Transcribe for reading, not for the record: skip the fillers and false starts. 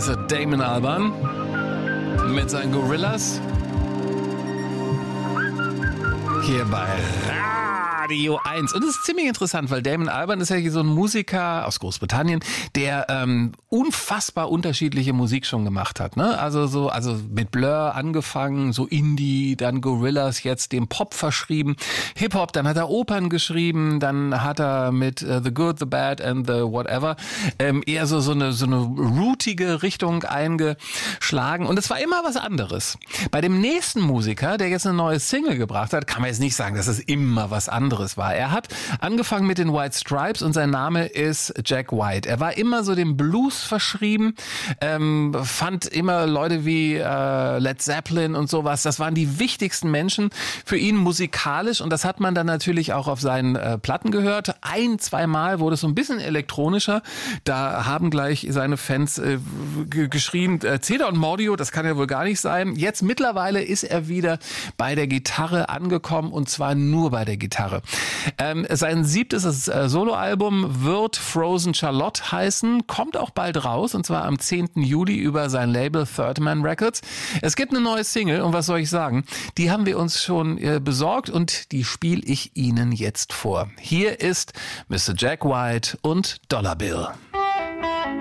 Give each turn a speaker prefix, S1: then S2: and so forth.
S1: Mr. Damon Albarn mit seinen Gorillas. Hier bei Radio 1. Und es ist ziemlich interessant, weil Damon Albarn ist ja hier so ein Musiker aus Großbritannien, der unfassbar unterschiedliche Musik schon gemacht hat. Ne? Also mit Blur angefangen, so Indie, dann Gorillas, jetzt dem Pop verschrieben, Hip-Hop, dann hat er Opern geschrieben, dann hat er mit The Good, The Bad and The Whatever eher so eine rootige Richtung eingeschlagen. Und es war immer was anderes. Bei dem nächsten Musiker, der jetzt eine neue Single gebracht hat, kann man jetzt nicht sagen, dass es immer was anderes war. Er hat angefangen mit den White Stripes und sein Name ist Jack White. Er war immer so dem Blues verschrieben, fand immer Leute wie Led Zeppelin und sowas. Das waren die wichtigsten Menschen für ihn musikalisch und das hat man dann natürlich auch auf seinen Platten gehört. 1-2 Mal wurde es so ein bisschen elektronischer. Da haben gleich seine Fans geschrien, Cedar und Mordio, das kann ja wohl gar nicht sein. Jetzt mittlerweile ist er wieder bei der Gitarre angekommen und zwar nur bei der Gitarre. Sein 7. Soloalbum wird Frozen Charlotte heißen, kommt auch bald raus und zwar am 10. Juli über sein Label Third Man Records. Es gibt eine neue Single und was soll ich sagen, die haben wir uns schon besorgt und die spiele ich Ihnen jetzt vor. Hier ist Mr. Jack White und Dollar Bill.